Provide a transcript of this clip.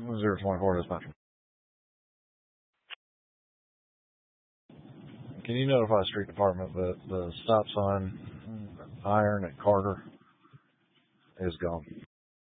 024 dispatcher. Can you notify street department that the stop sign iron at Carter is gone?